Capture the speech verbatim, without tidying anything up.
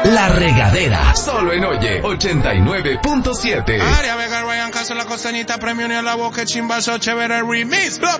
La Regadera, solo en Oye ochenta y nueve punto siete. Aria Vega, Ryan Castro, la costeñita, premio ni a la boca, chimbazo, chévere remix.